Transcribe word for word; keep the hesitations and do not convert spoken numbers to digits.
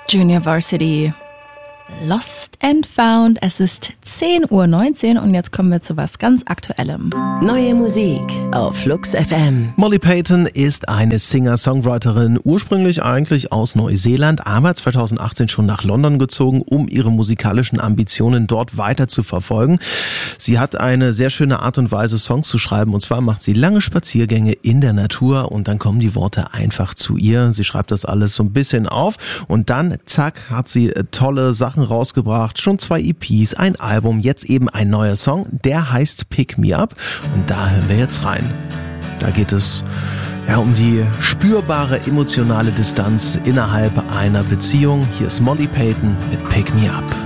Junior Varsity. Lost and Found. Es ist zehn Uhr neunzehn und jetzt kommen wir zu was ganz Aktuellem. Neue Musik auf Flux F M. Molly Payton ist eine Singer-Songwriterin, ursprünglich eigentlich aus Neuseeland, aber zweitausendachtzehn schon nach London gezogen, um ihre musikalischen Ambitionen dort weiter zu verfolgen. Sie hat eine sehr schöne Art und Weise, Songs zu schreiben, und zwar macht sie lange Spaziergänge in der Natur und dann kommen die Worte einfach zu ihr. Sie schreibt das alles so ein bisschen auf und dann, zack, hat sie tolle Sachen rausgebracht, schon zwei E Ps, ein Album, jetzt eben ein neuer Song, der heißt Pick Me Up und da hören wir jetzt rein. Da geht es ja um die spürbare emotionale Distanz innerhalb einer Beziehung. Hier ist Molly Payton mit Pick Me Up.